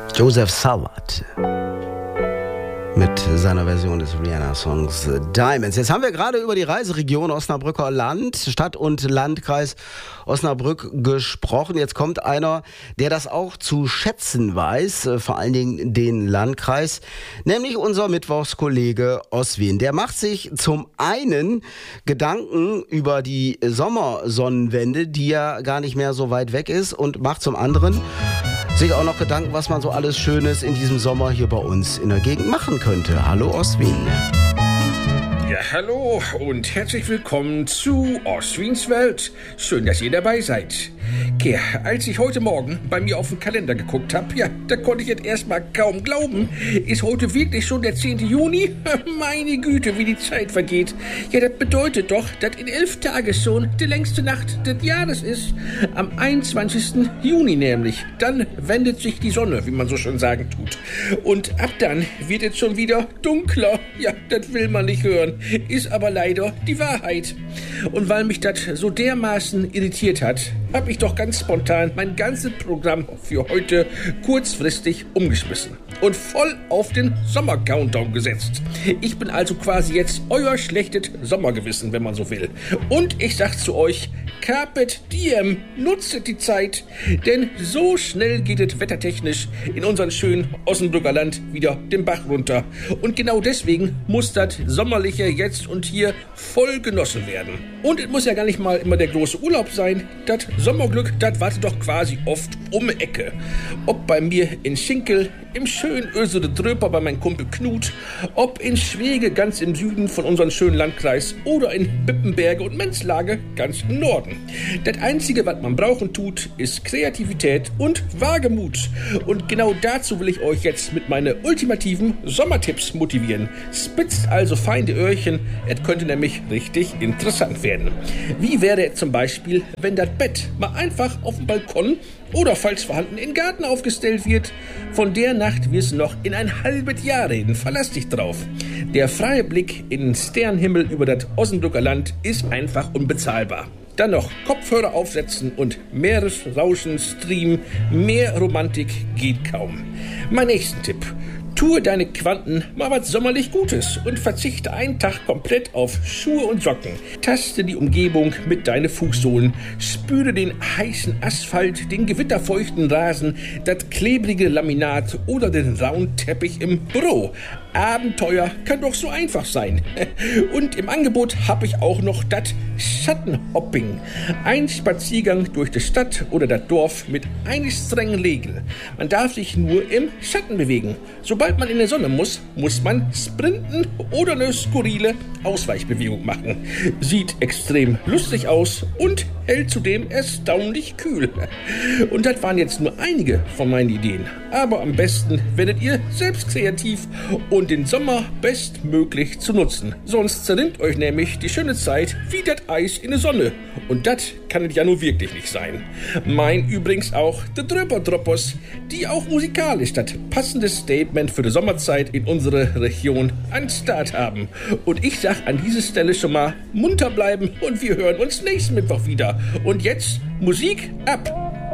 Joseph Salvat mit seiner Version des Rihanna-Songs Diamonds. Jetzt haben wir gerade über die Reiseregion Osnabrücker Land, Stadt- und Landkreis Osnabrück gesprochen. Jetzt kommt einer, der das auch zu schätzen weiß, vor allen Dingen den Landkreis, nämlich unser Mittwochskollege Oswin. Der macht sich zum einen Gedanken über die Sommersonnenwende, die ja gar nicht mehr so weit weg ist, und macht zum anderen sich auch noch Gedanken, was man so alles Schönes in diesem Sommer hier bei uns in der Gegend machen könnte. Hallo Oswin. Ja, hallo und herzlich willkommen zu Oswins Welt. Schön, dass ihr dabei seid. Okay, als ich heute Morgen bei mir auf den Kalender geguckt habe, ja, da konnte ich jetzt erstmal kaum glauben. Ist heute wirklich schon der 10. Juni? Meine Güte, wie die Zeit vergeht. Ja, das bedeutet doch, dass in 11 Tagen schon die längste Nacht des Jahres ist. Am 21. Juni nämlich. Dann wendet sich die Sonne, wie man so schön sagen tut. Und ab dann wird es schon wieder dunkler. Ja, das will man nicht hören. Ist aber leider die Wahrheit. Und weil mich das so dermaßen irritiert hat, habe ich doch ganz spontan mein ganzes Programm für heute kurzfristig umgeschmissen und voll auf den Sommer-Countdown gesetzt. Ich bin also quasi jetzt euer schlechtes Sommergewissen, wenn man so will. Und ich sag zu euch, Carpet Diem, nutzt die Zeit, denn so schnell geht es wettertechnisch in unserem schönen Osnabrücker Land wieder den Bach runter. Und genau deswegen muss das Sommerliche jetzt und hier voll genossen werden. Und es muss ja gar nicht mal immer der große Urlaub sein. Das Sommerglück, das wartet doch quasi oft um die Ecke. Ob bei mir in Schinkel, im schönen Ösede Dröper bei meinem Kumpel Knut, ob in Schwege ganz im Süden von unserem schönen Landkreis oder in Bippenberge und Menzlage ganz im Norden. Das Einzige, was man brauchen tut, ist Kreativität und Wagemut. Und genau dazu will ich euch jetzt mit meinen ultimativen Sommertipps motivieren. Spitzt also fein die Öhrchen, es könnte nämlich richtig interessant werden. Wie wäre es zum Beispiel, wenn das Bett mal einfach auf dem Balkon oder falls vorhanden in den Garten aufgestellt wird? Von der Nacht wirst du noch in ein halbes Jahr reden, verlass dich drauf. Der freie Blick in den Sternenhimmel über das Osnabrücker Land ist einfach unbezahlbar. Dann noch Kopfhörer aufsetzen und Meeresrauschen streamen. Mehr Romantik geht kaum. Mein nächsten Tipp. Tue deine Quanten mal was sommerlich Gutes und verzichte einen Tag komplett auf Schuhe und Socken. Taste die Umgebung mit deinen Fußsohlen. Spüre den heißen Asphalt, den gewitterfeuchten Rasen, das klebrige Laminat oder den rauen Teppich im Büro. Abenteuer kann doch so einfach sein. Und im Angebot habe ich auch noch das Schattenhopping. Ein Spaziergang durch die Stadt oder das Dorf mit einer strengen Regel. Man darf sich nur im Schatten bewegen. Sobald man in der Sonne muss, muss man sprinten oder eine skurrile Ausweichbewegung machen. Sieht extrem lustig aus und hält zudem erstaunlich kühl. Und das waren jetzt nur einige von meinen Ideen. Aber am besten werdet ihr selbst kreativ und den Sommer bestmöglich zu nutzen. Sonst zerrinnt euch nämlich die schöne Zeit wie das Eis in der Sonne. Und das kann es ja nur wirklich nicht sein. Mein übrigens auch die Dröperdroppers, die auch musikalisch das passende Statement für die Sommerzeit in unserer Region an Start haben. Und ich sag an dieser Stelle schon mal munter bleiben und wir hören uns nächsten Mittwoch wieder. Und jetzt Musik ab!